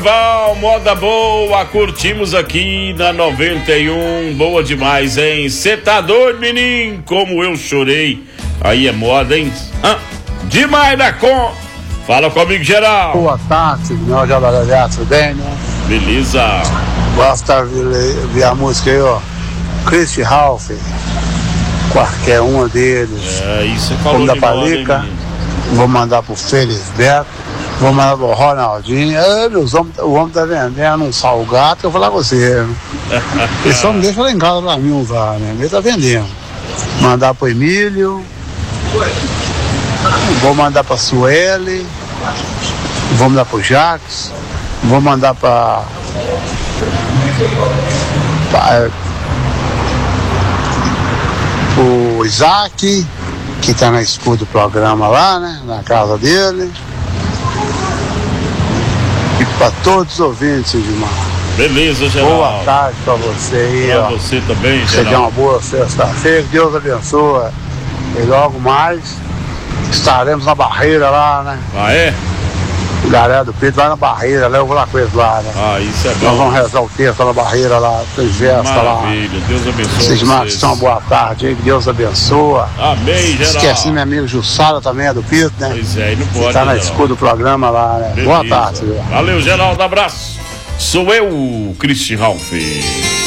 Moda boa, curtimos aqui na 91, boa demais, hein? Cê tá doido, menino? Como eu chorei. Aí é moda, hein? Demais da com. Fala comigo, geral. Boa tarde, meu Jabaralhá, tudo bem, né? Beleza. Gosta de ver a música aí, ó. Chris Ralph, qualquer uma deles. Isso é calor da de moda, Palica. hein, Vou mandar pro Felisberto. Vou mandar pro Ronaldinho. O homem tá vendendo um salgado que eu vou falar com você. Ele só não deixa lá em casa pra mim usar, né? Ele tá vendendo. Mandar pro Emílio. Vou mandar pra Sueli. Vou mandar pro Jacques. Vou mandar pra o Isaac, que tá na escuta do programa lá, né? Na casa dele. E para todos os ouvintes, Edmar. Beleza, geral. Boa tarde para você aí. Pra ó. você também, Você geral. tenha uma boa sexta-feira, que Deus abençoe. E logo mais estaremos na Barreira lá, né? Ah, é? Galera do Pedro vai na Barreira, né? Eu vou lá com eles lá, né? Isso é bom. Nós vamos rezar o texto na Barreira lá, tem festa lá. Maravilha, Deus abençoe Vocês marcam, uma boa tarde aí, que Deus abençoe. Amém, geral. Esqueci minha amiga Jussara também, é do Pito, né? Pois é, não pode, tá na geral. escuta do programa lá, né? Beleza. Boa tarde, viu? Valeu, Geraldo, abraço. Sou eu, Chris Ralph.